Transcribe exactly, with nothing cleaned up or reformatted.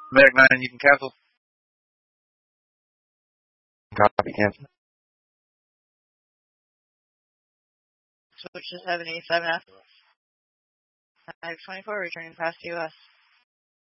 Medic nine, you can cancel. Copy, cancel. Switch to seven eight seven after. nine twenty-four, returning past U S